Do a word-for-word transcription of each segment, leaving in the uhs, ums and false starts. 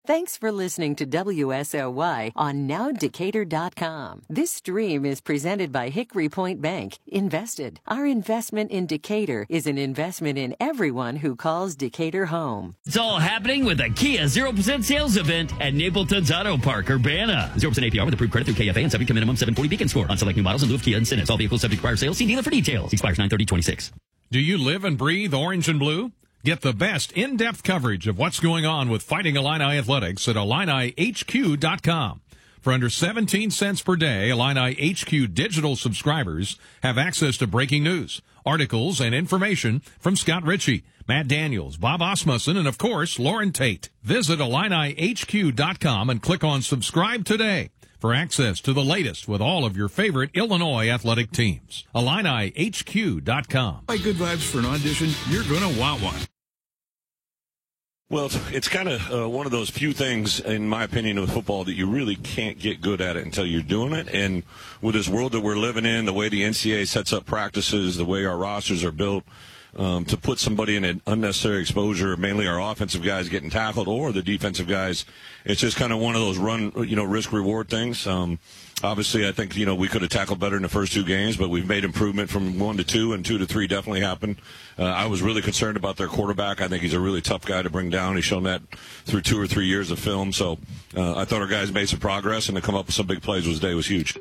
Thanks for listening to W S L Y on now decatur dot com. This stream is presented by Hickory Point Bank. Invested. Our investment in Decatur is an investment in everyone who calls Decatur home. It's all happening with a Kia zero percent sales event at Napleton's Auto Park, Urbana. zero percent A P R with approved credit through K F A and subject to minimum seven forty Beacon score on select new models in lieu of Kia incentives. All vehicles subject to prior sales. See dealer for details. Expires nine thirty twenty-six. Do you live and breathe orange and blue? Get the best in-depth coverage of what's going on with Fighting Illini Athletics at Illini H Q dot com. For under seventeen cents per day, Illini H Q digital subscribers have access to breaking news, articles, and information from Scott Ritchie, Matt Daniels, Bob Osmussen, and, of course, Lauren Tate. Visit Illini H Q dot com and click on Subscribe today for access to the latest with all of your favorite Illinois athletic teams. Illini H Q dot com. Like good vibes for an audition, you're going to want one. Well, it's, it's kind of uh, one of those few things, in my opinion, with football that you really can't get good at it until you're doing it. And with this world that we're living in, the way the N C double A sets up practices, the way our rosters are built, um, to put somebody in an unnecessary exposure, mainly our offensive guys getting tackled or the defensive guys, it's just kind of one of those run, you know, risk-reward things. Um, obviously, I think, you know, we could have tackled better in the first two games, but we've made improvement from one to two, and two to three definitely happened. Uh, I was really concerned about their quarterback. I think he's a really tough guy to bring down. He's shown that through two or three years of film. So uh, I thought our guys made some progress, and to come up with some big plays was day was huge.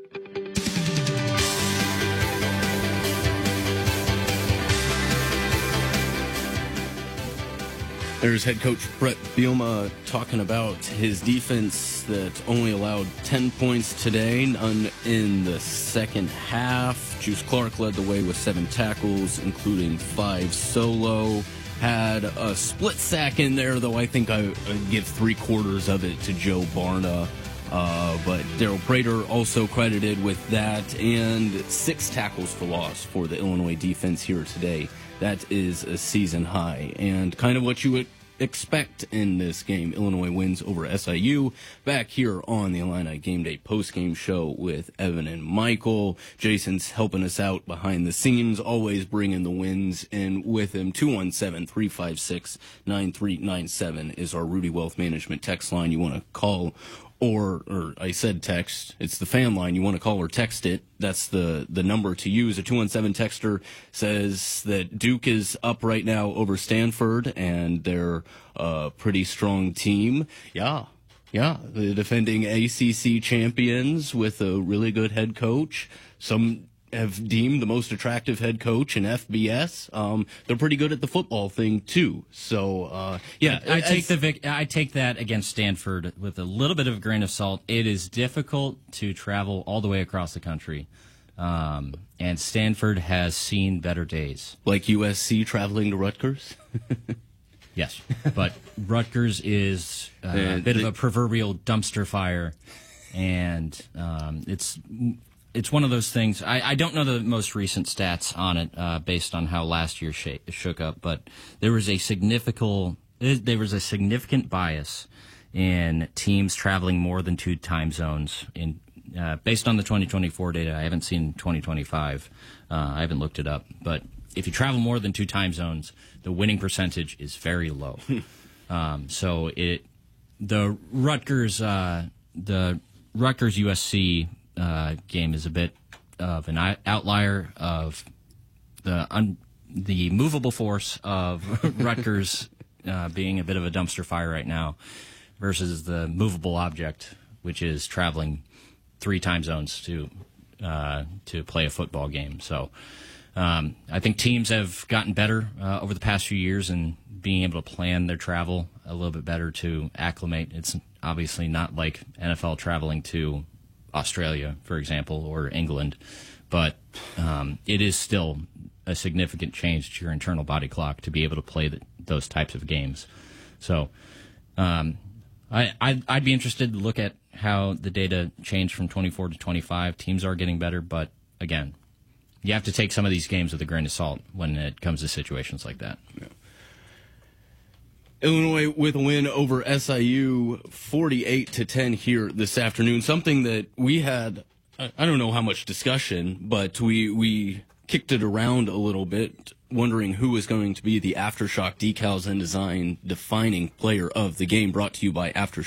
There's head coach Brett Bielema talking about his defense that only allowed ten points today, none in the second half. Juice Clark led the way with seven tackles, including five solo. Had a split sack in there, though I think I I'd give three quarters of it to Joe Barna. Uh, but Daryl Prater also credited with that, and six tackles for loss for the Illinois defense here today. That is a season high, and kind of what you would expect in this game. Illinois wins over S I U. Back here on the Illini Game Day postgame show with Evan and Michael. Jason's helping us out behind the scenes, always bringing the wins in with him. two one seven, three five six, nine three nine seven is our Rudy Wealth Management text line. You want to call Or, or I said text. It's the fan line. You want to call or text it. That's the, the number to use. A two one seven texter says that Duke is up right now over Stanford, and they're a pretty strong team. Yeah, yeah. The defending A C C champions with a really good head coach. Some have deemed the most attractive head coach in F B S. Um, they're pretty good at the football thing too. So, uh, yeah, I, I take the vic- I take that against Stanford with a little bit of a grain of salt. It is difficult to travel all the way across the country, um, and Stanford has seen better days. Like U S C traveling to Rutgers. Yes, but Rutgers is uh, a bit of a proverbial dumpster fire, and um, it's. It's one of those things. I, I don't know the most recent stats on it uh, based on how last year sh- shook up, but there was a significant there was a significant bias in teams traveling more than two time zones. In uh, based on the twenty twenty-four data, I haven't seen twenty twenty-five. Uh, I haven't looked it up, but if you travel more than two time zones, the winning percentage is very low. um, so it the Rutgers uh, the Rutgers U S C. Uh, game is a bit of an outlier of the un- the movable force of Rutgers uh, being a bit of a dumpster fire right now versus the movable object, which is traveling three time zones to uh, to play a football game. So um, I think teams have gotten better uh, over the past few years in being able to plan their travel a little bit better to acclimate. It's obviously not like N F L traveling to Australia, for example, or England, but um, it is still a significant change to your internal body clock to be able to play the, those types of games. So um, I, I'd, I'd be interested to look at how the data changed from twenty-four to twenty-five. Teams are getting better, but again, you have to take some of these games with a grain of salt when it comes to situations like that. Yeah. Illinois with a win over S I U, forty-eight to ten here this afternoon. Something that we had, I don't know how much discussion, but we we kicked it around a little bit, wondering who was going to be the Aftershock Decals and Design defining player of the game. Brought to you by Aftershock.